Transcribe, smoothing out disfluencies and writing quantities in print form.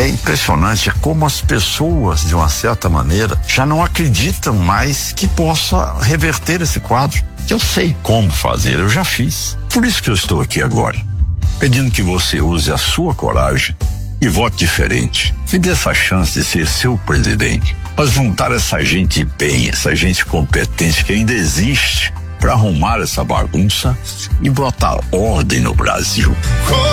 É impressionante como as pessoas, de uma certa maneira, já não acreditam mais que possa reverter esse quadro. Eu sei como fazer, eu já fiz. Por isso que eu estou aqui agora, pedindo que você use a sua coragem e vote diferente. Me dê essa chance de ser seu presidente. Mas juntar essa gente bem, essa gente competente que ainda existe para arrumar essa bagunça e botar ordem no Brasil.